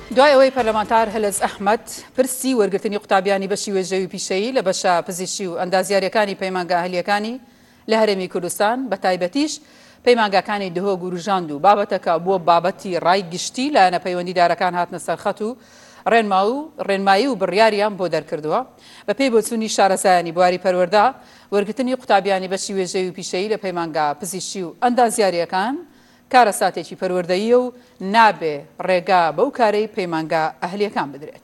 دوای ئەوەی پەرلەمانتار هەلز ئەحمەد پرسی وەرگرتنی قوتابیانی بەشی وێژەوی پیشەیی لە بەشە پزیشکی و ئەندازیاریەکانی پەیمانگە ئەهلیەکانی لە هەرێمی کوردستان بە تایبەتیش پەیمانگەکانی دهۆک و ڕژاند و بابەتەکە بۆ بابەتی ڕای گشتی لایەنە پەیوەندیدارەکان هاتنە سەرخەت و ڕێنمایی و بڕیاریان بۆ دەرکردووە بە پێی بۆچوونی شارەزایانی بواری پەروەردا وەرگرتنی قوتابیانی بەشی وێژەوی پیشەیی لە پەیمانگە پزیشکی و ئەندازیاریەکان کارە ساتێکی پەروەردەییە و نابێ ڕێگا بەو کارەی پەیمانگە ئەهلیەکان بدرێت.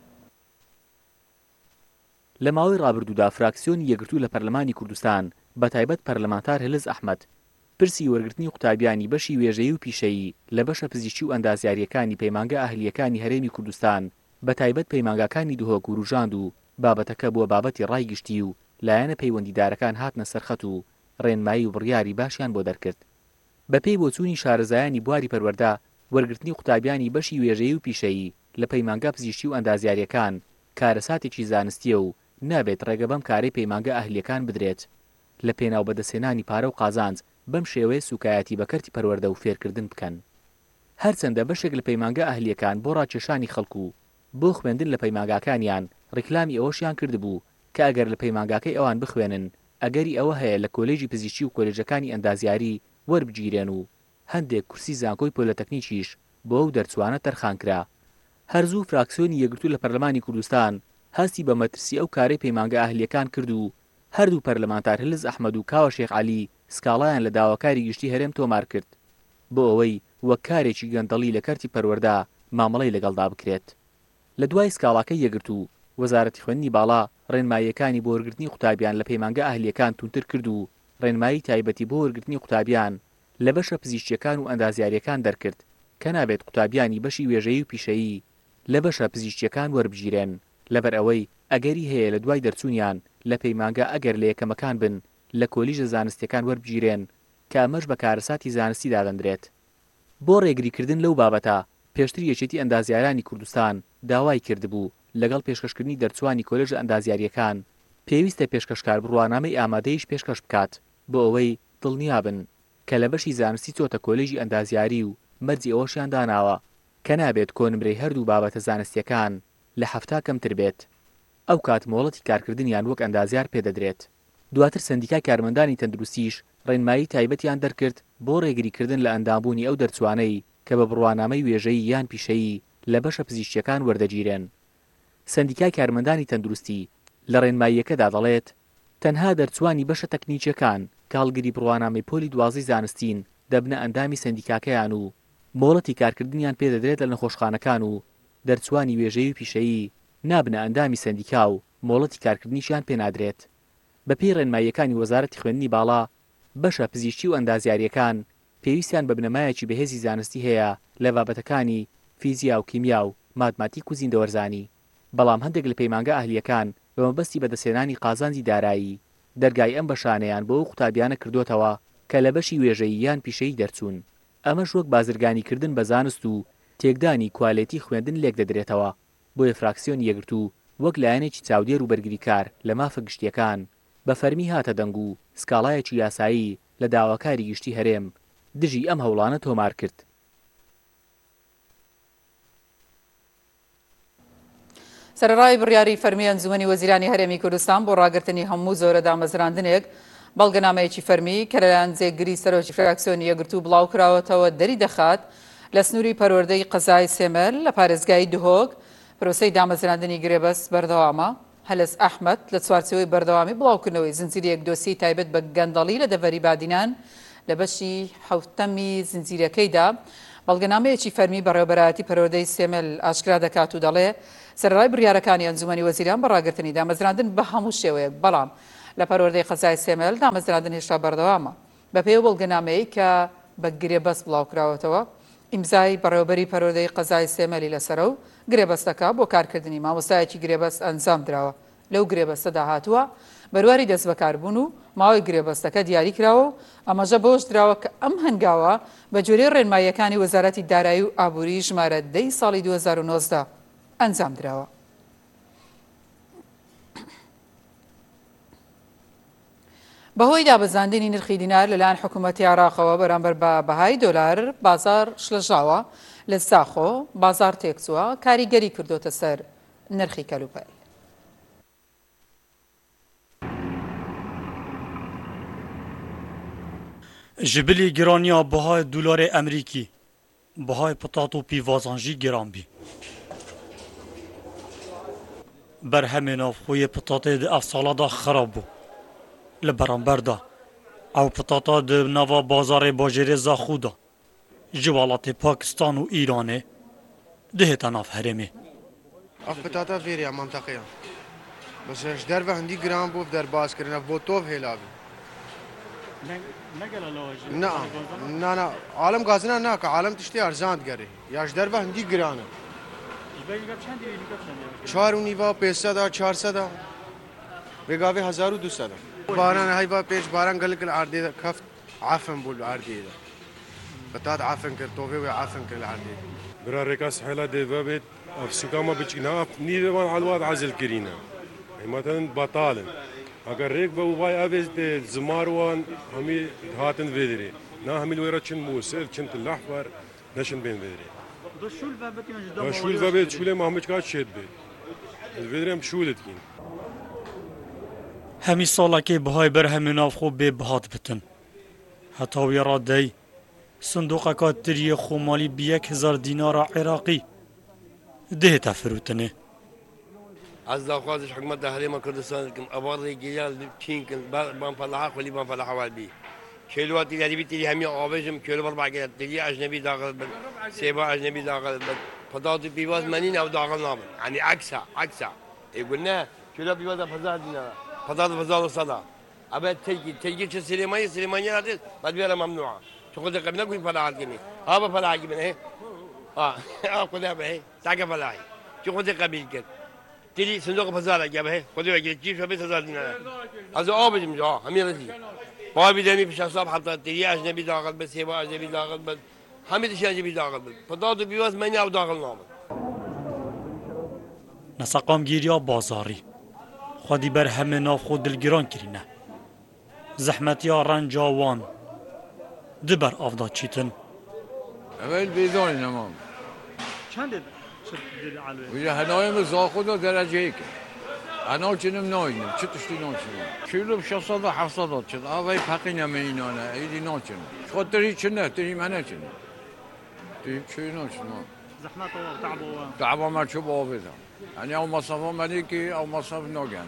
لە ماوەی ڕابردوودا فراکسیۆنی یەکگرتوو لە پەرلەمانی کوردستان بە تایبەت پەرلەمانتار هەلز ئەحمەد پرسی وەرگرتنی قوتابیانی بەشی وێژەیی و پیشەیی لە بەشە پزیشکی و ئەندازیاریەکانی پەیمانگە ئەهلیەکانی هەرێمی کوردستان بە تایبەت پەیمانگەکانی دهۆک و ڕژاند و بابەتەکە بووە بابەتی ڕای گشتی و لایەنە پەیوەندیدارەکان هاتنە سەرخەت و ڕێنمایی و بڕیاری باشیان بۆ دەرکرد. بە پێی بۆچوونی شارەزایانی بواری پەروەردا وەرگرتنی قوتابیانی بەشی وێژەیی و پیشەیی لە پەیمانگە پزیشکی و ئەندازیاریەکان کارەساتێکی زانستیە و نابێت ڕێگە بەم کارەی پەیمانگە ئەهلیەکان بدرێت لە پێناو بەدەستێنانی پارە و قازانج بەم شێوەیە سوکایەتی بەکەرتی پەروەردە و فێرکردن بکەن. هەرچەندە بەشێک لە پەیمانگە ئەهلیەکان بۆ ڕاکێشانی خەڵکو بۆ خوێندن لە پەیمانگاکانیان ڕیکلامی ئەوەشیان کردبوو کە ئەگەر لە پەیمانگاکەی ئەوان بخوێنن ئەگەری ئەوە هەیە لە کۆلێژی پزیشکی و کۆلێژەکانی ئەندازیاری وەربگیرێن و هەندێک کورسی زانکۆی پۆلەتەکنیکیش بۆ ئەو دەرچوانە تەرخانکرا. هەرزوو فراکسیۆنی یەکگرتوو لە پەرلەمانی کوردستان هەستی بە مەترسی ئەو کارەی پەیمانگە ئەهلیەکان کرد و هەردوو پەرلەمانتار هەلز ئەحمەد و کاوە شێخ عەلی سکاڵایان لە داواکاری گشتی هەرێم تۆمار کرد بۆ ئەوەی وەک کارێکی گەندەڵی لە کەرتی پەروەردا مامەڵەی لەگەڵدا بکرێت. لە دوای سکاڵاکەی یەکگرتوو وەزارەتی خوێندنی باڵا ڕێنماییەکانی بۆ وەرگرتنی قوتابیان لە پەیمانگە ئەهلیەکان تونتر کرد و ڕێنمایی تایبەتی بۆ وەرگرتنی قوتابیان لە بەشە پزیشکیەکان و ئەندازیاریەکان دەرکرد کە نابێت قوتابیانی بەشی وێژەیی و پیشەیی لە بەشە پزیشکیەکان وەربگیرێن لەبەر ئەوەی ئەگەری هەیە لە دوای دەرچوونیان لە پەیمانگە ئەگەر لە یەکەمەکان بن لە کۆلیژە زانستیەکان وەربگیرێن کە ئەمەش بە کارەساتی زانستی دادەندرێت. بۆ ڕێگریکردن لەو بابەتە پێشتر یەکێتی ئەندازیارانی کوردستان داوای کردبوو لەگەڵ پێشکەشکردنی دەرچوانی کۆلێژە ئەندازیاریەکان پێویستە پێشکەشکار بڕوانامەی ئامادەیش پێشکەش بکات بۆ ئەوەی دڵنیابن کە لە بەشی زانستی چۆتە کۆلێژی ئەندازیاری و مەرجی ئەوەشیان داناوە کە نابێت کۆنمرەی هەردوو بابەتە زانستیەکان لە 7 کەمتر بێت. ئەو کات مۆڵەتی کارکردنیان وەک ئەندازیار پێدەدرێت. دواتر سەندیکای کارمەندانی تەندروستیش ڕێنمایی تایبەتیان دەرکرد بۆ ڕێگریکردن لە ئەندامبوونی ئەو دەرچوانەی کە بە بڕوانامەی وێژەیی یان پیشەیی لە بەشە پزیشکیەکان وەردەگیرێن. سەندیکای کارمەندانی تەندروستی لە ڕێنماییەکەدا دەڵێت تەنها دەرچوانی بەشە تەکنیکیەکان کە هەڵگری بڕوانامەی پۆلی دوازەی زانستین دەبنە ئەندامی سەندیکاکەیان و مۆڵەتی کارکردنیان پێدەدرێت لە نەخۆشخانەکان و دەرچوانی وێژەیی و پیشەیی نابنە ئەندامی سەندیکا و مۆڵەتی کارکردنیشیان پێنادرێت. بەپێی ڕێنماییەکانی وەزارەتی خوێندنی باڵا بەشە پزیشکی و ئەندازیاریەکان پێویستیان بە بنەمایەکی بەهێزی زانستی هەیە لە بابەتەکانی فیزیا و کیمیا و ماتماتیک و زیندەوەرزانی، بەڵام هەندێک لە پەیمانگە ئەهلیەکان بە مەبەستی بەدەستهێنانی قازانجی دارایی دەرگای ئەم بەشانەیان بۆ ئەو قوتابیانە کردوتەوە کە لە بەشی وێژەیی یان پیشەیی دەرچوون. ئەمەش وەک بازرگانیکردن بە زانست و تێکدانی کوالێتی خوێندن لێک دەدرێتەوە. بۆیە فراکسیۆنی یەکگرتوو وەک لایەنێکی چاودێر و بەرگریکار لە مافە گشتیەکان بە فەرمی هاتە دەنگ و سکاڵایەکی یاسایی لە داواکاری گشتی هەرێم دژی ئەم هەوڵانە تۆمار کرد. سەرڕای بڕیاری فەرمی ئەنجومەنی وەزیرانی هەرێمی کوردستان بۆ ڕاگررتنی هەموو زۆرە دامەزراندنێک بەڵگەنامەیەکی فەرمی کە لەلایەن جێگیری سەرۆکی فراکسیۆنی یەکگرتوو بڵاو کراوەتەوە دەری دەخات لە سنووری پەروەردەی قەزای سێمەل لە پارێزگای دهۆک پرۆسەی دامەزراندنی گرێبەست بەردەوامە. هەلز ئەحمەد لە چوارچێوەی بەردەوامی بڵاوکردنەوەی زنجیرەیەک دۆسی تایبەت بە گەندەڵی لە دەڤەری بادینان لە بەشی حەوتەمی زنجیرەکەیدا بەڵگەنامەیەکی فەرمی بەڕێوەبەرایەتی پەروەردەی سێمەل ئاشکرا دەکات و دەڵێ سەرڕای بڕیارەکانی ئەنجومەنی وەزیران بە ڕاگررتنی دامەزراندن بە هەموو شێوەیەک بەڵام لە پەروەردەی قەزای سێمەل دامەزراندن هێشتا بەردەوامە. بەپێی بەڵگەنامەیە کە بە گرێبەست بڵاوکراوەتەوە ئیمزای بەڕێوەبەری پەروەردەی قەزای سێمەلی لەسەرە و گرێبەستەکە بۆ کارکردنی مامۆستایەکی گرێبەست ئەنجام درراوە. لەو گرێبەستەدا هاتووە بەرواری دەست بەکاربوون و ماوەی گرێبەستەکە دیاری کراوە و ئەمەژە بۆش درراوە کە ئەم هەنگاوە بە جۆرەی ڕێنماییەکانی وەزارەتی دارایی و ئابووری ژمارە 10 ساڵی 2019 ئەنجام درراوە. بەهۆی دابەزاندنی نرخی دینار لەلایەن حکوومەتی عێراقەوە بەرامبەر بە بەهای دۆلار بازار شلەژاوە لە ساخۆ بازار تێکچووە کاریگەری کردوتە سەر نرخی کەلوپەل. جبلی گرانیا بهای دلار امریکی بهای پتات و پیوازانجی گران بی بر همین خوی پتاته ده افسالا دا خراب بو لبرانبر دا او پتاتا ده نوا بازار باجره زا خودا جوالات پاکستان و ایرانه ده تناف هرمه اف پتاتا فيريا منطقيا بس ايش دربه عندي جرام بوف در باز كرنا بوتوف هيلابي نعم نا عالم غازنا ناك عالم تشتي ارزان تقري ياش دربه عندي جرانا 4 نیوا 500 400 بگاوی 1200 باران هاي با پیش باران قال لك العردي كفت عفن بول العردي بتات عفن كرتوفي وعفن كل العردي برا ركاس حلا دي بابت افسكاما بچنا نيدوان علواد عزل كرينا مثلا بطالن اگر ريك بو باي ابز زماروان همي هاتن فيدري نا همي الويرا چن موسل چن الاحمر نشن بين فيدري شول بابت شول ما همش كات شد بيت الفيدري مشولت كين همی سالا که بهای بر همین آف خوب به بهات بتن حتی ویرا دی صندوق کاتری خومالی ب 1000 دینار عراقی ده تفروتنه از داخلش حکومت دهلی کردستان کن آواری گیال تین کن بام فلاح خالی بام فلاح والبی کلوات یادی بیتی همی آویزم کلو بر باقی تری اجنبی داخل بن سیبا اجنبی داخل بن پداد بیواز منی او داخل نام یعنی عکسه يقول نه کلو بیواز 1000 دینار پداد 1000 أبى تيجي سليمانية هذه بعد بيرا ممنوعة تقول قبلنا كوي فلاح كني هذا فلاح كمان هي كذا به تاجا فلاح تقول قبيل كده تيجي صندوق بازار جاب هي كذا يجي كيف بس 1000 دينار هذا أبى جم هم يرزي ما بيدني في شخص حتى تيجي أجنبي داخل بس هو أجنبي داخل بس هم يدش أجنبي داخل بس فداد بيواز مني أو داخل نام نسقام گیریا بازاری خودی بر همه ناف خود دلگران کرینه زحمتیا رنجاوان دبر افدا چیتن اول بیدانی نمام چند ویجا هنایم زاخود و درجه ایک انا چنم ناینم چه تشتی ناچنم کیلو 600 700 چند آوای پقی نمینانه ایدی ناچنم خاطری چنه تری منه چنه تری چی ناچنم زحمت و تعب و تعب ما چوب آویدم یعنی او مصرف منی که او مصرف نگن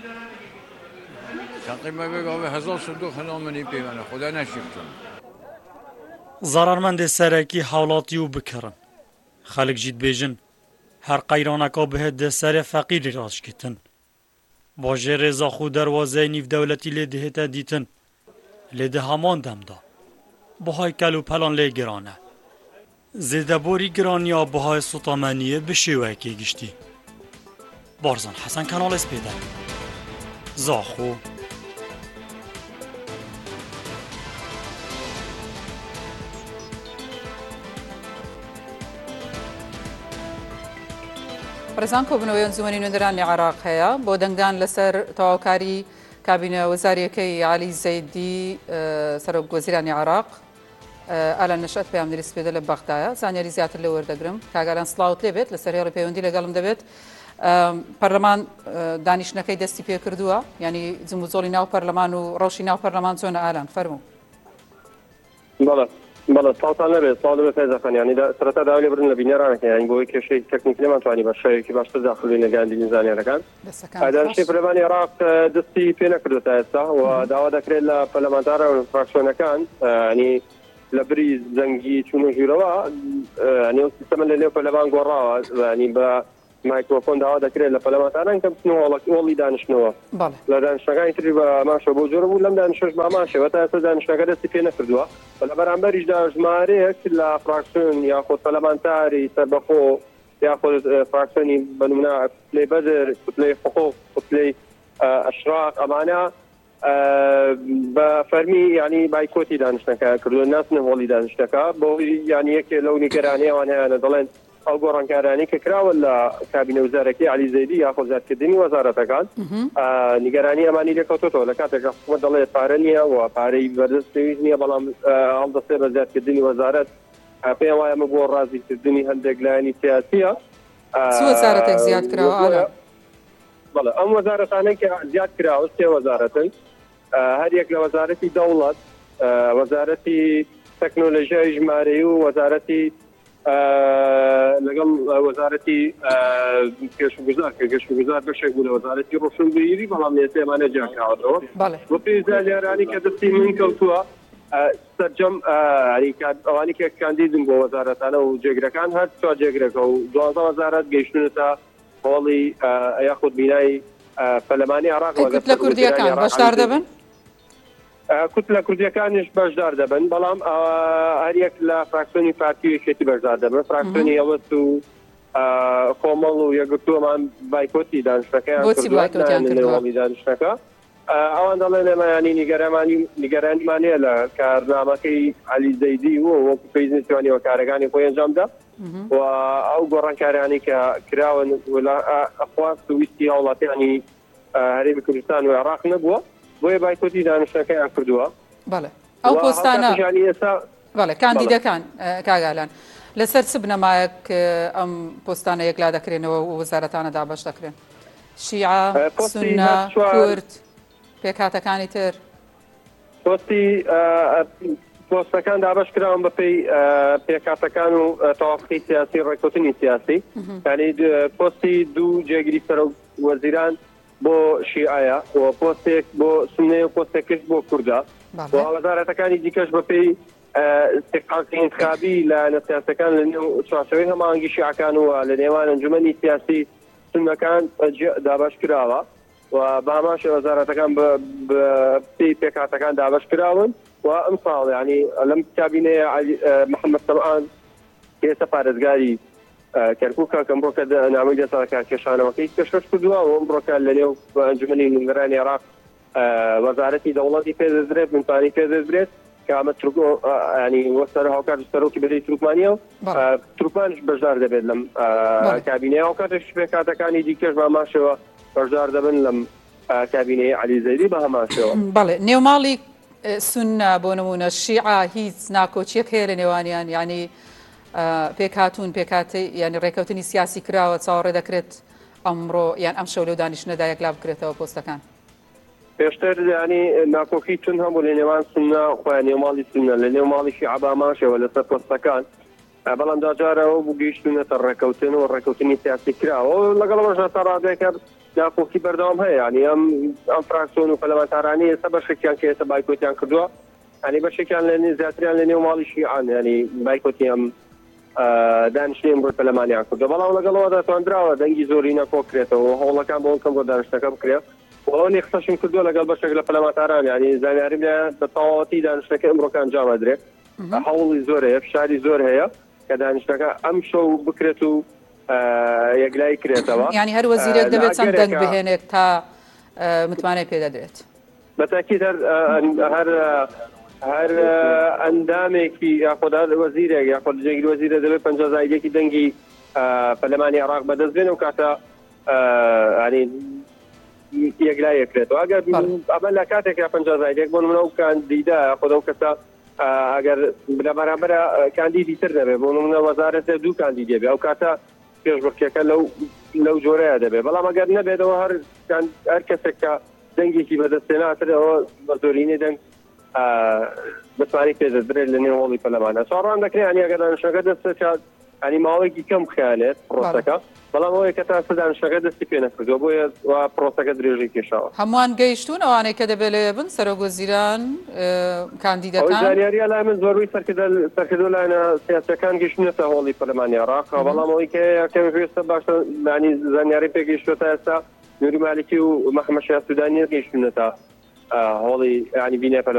تقریبا بگاوه 1000 صندوق هنامنی پیمانه خدا نشیفتم ضررمند سرکی حالاتی و بکرن خلق جید بیجن هر قیرانکا به ده سر فقیری راش کتن باجه رضا خود دروازه نیف دولتی لیده تا دیتن لیده همان دم دا بهای کلو پلان لی گرانه زیده بوری گرانیا بهای سطامنیه بشیوه که گشتی بارزان حسن کانال اسپیده زاخو بەڕێزان کۆبنەوەی ئەنجومەنی نوێنەرانی عێراق هەیە بۆ دەنگدان لەسەر تەواوکاری کابینە وەزاریەکەی عەلی زەیدی سەرۆک وەزیرانی عێراق ئالان نەشەت پەیامنەری سپێدە لە بەغدایە زانیاری زیاتر لێ وەردەگرم کاگالان سڵاوت لێ بێت لەسەر هێڵی پەیوەندی لەگەڵم دەبێت پەرلەمان دانیشتنەکەی دەستی پێ کردووە ینی جموزۆڵی ناو پەرلەمان و ڕەوشی ناو پەرلەمان چۆنە ئالان فەرموو بەڵێ ساڵتان نەبێت ساڵ دەبێت پێزەکەن ینی سەرەتا داوای لێبردن لە بینێرانەکە ینی بۆی کێشەی تەکنیکی نەمانتوانی بە شەیەکی باشتر داخل بین لە گەیاندنی زانیاریەکان دانیشتنی پەرلەمانی عێراق دەستی پێ نەکردوتە ئێستا و داوا دەکرێت لە پەرلەمانتارە و فراکسیۆنەکان ینی لە بری زەنگی چوون و ژوورەوە ینی ئەو سیستەمە لە نێو پەرلەمان گۆڕاوە ینی بە مایکرۆفۆن داوا دەکرێت لە پەرلەمانتاران کە بچنەوە وەڵی دانیشتنەوە لە دانیشتەکانی تری بە ماشە بۆ جۆرە بوو لەم دانیشتەش بە ماشەوە تا ئێستا دانیشتەکە دەستی پێ نەکردووە بە لە بەرامبەریشدا ژمارەیەک لە فراکسیۆن یاخۆ پەرلەمانتاری سەربەخۆ یاخۆ فراکسیۆنی بەنمونە کوتلەی بەدر کوتلەی حقوق کوتلەی ئەشراق ئەمانە بە فەرمی ینی بایکۆتی دانیشتەکە کردووە ناچنە هۆڵی دانیشتەکە بۆ ینی یەکێ لەو نیگەرانیەوان هەیەە دەڵێن ئەو گۆڕانکارانی کە کراوە لە کابینە وزارەتی عەلی زەیدی یاخۆ وزارکردنی وەزارەتەکان نیگەرانی ئەمانی لێکەوتۆتەوە لە کاتێک حکوومەت دەڵێت پارە نییە و پارەی بەردەست پێویست نییە بەڵام هەڵدەستێ بە زیادکردنی وەزارەت پێم وایە مە بۆ ڕازیکردنی هەندێک لایەنی سیاسیە چ وەزارەتێک زیاد کراوە ئالا؟ بەڵێ ئەم وەزارەتانەی کە زیاد کراوە سێ وەزارەتن هەر یەک لە وەزارەتی دەوڵەت وەزارەتی تەکنۆلۆژیای ژمارەیی و وەزارەتی لەگەڵ وەزارەتی گەشتوگوزار کە گەشتوگوزار بەشێک بوو لە وەزارەتی ڕۆشنبیری بەڵام لێتێمانە جیاکراوەتەوە بۆ پێی زانیارانی کە دەستی من کەوتووە سەرجەم ئەوانی کە کاندیدن بۆ وەزارەتانە و جێگرەکان هەر چوا جێگرەکە و 12 وەزارەت گەیشتونە تا هۆڵی یاخود بینایی پەرلەمانی عێراق لە کوردیەکان بەشدار دەبن؟ کوت لە کوردیەکانیش بەشدار دەبن بەڵام هەر یەک لە فراکسیۆنی پارتیەکێتی بەشدار دەبن فراکسیۆنی ئەوەست و کۆمەڵ و یەکگرتووەمان بایکۆتی دانیشتەکەیان کردووە دانیشتەکە ئەوان دەڵێن ئێمەیانی نیگەرانیمانەیە لە کارنامەکەی عەلی زەیدی و وەکو پێی نتوانیەوە کارەکانی خۆی ئەنجامدا و ئەو گۆڕانکاریانی کە کراون خواست و ویستی هاوڵاتیانی هەرێمی کوردستان و عێراق نەبووە بۆیە بایکۆتی دانیشتەکەیان کردووە. بەڵێ ئەو پۆستانە بەڵێ کاندیدەکان کاگالان لەسەر چ بنەمایەک ئەم پۆستانە یەکلا دەکرێنەوە و وەزارەتانە دابەش دەکرێن؟ شیعە، سونە، کورد، پێکهاتەکانی تر؟ پۆستەکان دابەش کراون بەپێی پێکهاتەکان و تەوافقی سیاسی ڕێککەوتنی سیاسی یعنی پۆستی دوو جێگیری سەرۆک وەزیران بۆ شیعەیە و پۆستێک بۆ سونەیە و پۆستێکش بۆ کوردە و وەزارەتەکانی دیکەش بەپێی استحقاقی انتخابی لە سیاسەکان لە نێو چوارچەوەی هەماهەنگی شیعەکان و لە نێوان ئەنجومەنی سیاسی سونەکان دابەش کراوە و باماشە وەزارەتەکان بەپێی پێکهاتەکان دابەش کراون و ئەم ساڵ ینی لەم کابینەیە محەممەد سەمعان ئێستا پارێزگاری کەرکووکە کە ئەمڕۆکە نامەی دەسەڵات کێشانەوەکەی پێشکەش کردووە و ئەمڕۆکە لە نێو ئەنجومەنی نوێنەرانی عێراق وەزارەتی دەوڵەتی پێدەدرێت منتوانی پێدەدرێت کە ئەمە ینی وەسەر هاوکات سەرۆکی بەدەی تروکمانیە و تروکمانش بەشدار دەبێت لەم کابینەیە هاوکاتش پێکهاتەکانی دیکەش باماشەوە بەشدار دەبن لەم کابینەی عەلی زەیدی بە هەمان شێوە. بەڵێ نێوماڵی سونە بۆ نمونە شیعە هیچ ناکۆچیەک هەیە لە نێوانیان ینی پێکهاتوون پێکاتی ینی ڕێکەوتنی سیاسی کراوە چاوەڕێ دەکرێت ئەمڕۆ یان ئەم شەو لەو دانیشتنەدا یەکلا بکرێتەوە پۆستەکان؟ پێشتر ینی ناکۆکی چون هەبوو لە نێوان سونە خۆیان نێوماڵی سونە لە نێوماڵی شیعە باماشەوە لەسەر پۆستەکان بەڵام داجارەوە بوو گەیشتونەتە ڕێکەوتن و ڕێکەوتنی سیاسی کراوە لەگەڵەوەژە تا ڕادێکە ناکۆکی بەردەوام هەیە ینی ئەم فراکسیۆن و پەرلەمانتارانی ئێستا بەشێکیان کە ئێستا بایکۆتیان کردووە ینی بەشێکیان لە زیاتریان لە نێوماڵی شیعەن ینی بایکۆتی ئەم دانیشتنی بۆ پەرلەمانیان کردووە بەڵام لەگەڵەوە دەتوانراوە دەنگی زۆری نەکۆکرێتەوە هەوڵەکان بۆ کەم بۆ دانیشتەکە بکرێت ئەو نێخسەشم کردووە لەگەڵ بەشێک لە پەرلەمانتاران ینی زانیاریم لە بە تەواوەتی دانیشتەکە ئەمڕۆکە ئەنجام ئەدرێت هەوڵی زۆر هەیە فشاری زۆر هەیە کە دانیشتەکە ئەم شەو بکرێت و یەکلای کرێتەوە ینی هەر وەزیرێک دەبێت چەند دەنگ بهێنێت تا متمانەی پێدەدرێت بەتاکید هەر ئەندامێکی یاخۆ وەزیرێک یاخۆ جێگیری وەزیرە دەبێت 50 زایدێکی دەنگی پەرلەمانی عێراق بەدەستبێن و کاتە ینی یەکلای یەکرێتەوە ئەگەر ئەمە لە کاتێکا 50 زایدێک بۆ نمونە ئەو کاندیدا خۆ ئەو کەسە ئەگەر لە بەرامبەرە کاندیدی تر دەبێت بۆ نمونە وەزارەتە دوو کاندیدێ بێ ئەو کاتە پێشبڕکێکە لەو جۆرەیە دەبێت بەڵام ئەگەر نەبێتەوە هەر کەسێک کە دەنگێکی بەدەستێناترەوە بە زۆرینەی دەنگ بتوانانی پێدەدرێت لە نێو هۆڵی پەرلەمانە چاڕان دەکرێت ینی ئەگەر دانیشتەکە دەستێت ینی ماوەیەکی کەم بخیانێت پرۆسەکە بەڵام ئەوەیە کە تا دانیشتەکە دەستی پێ نەکردووە بۆیە پرۆسەکە درێژی کێشاوە. هەمووان گەیشتون ئەوانەی کە دەبێت لێ بن سەرۆک وەزیران کاندیدەکان زانیاریە لای من زۆروی سەرکردو لایەنە سیاسەکان گەیشتونەتە هۆڵی پەرلەمانی عێراق بەڵام ئەوەی کە یەکەم پێویستە باشە ینی زانیاری پێگەیشتووە تا ئێستا نوری مالکی و مەحمەد شایە سودانی گەیشتونەتە هۆڵی ینی بینای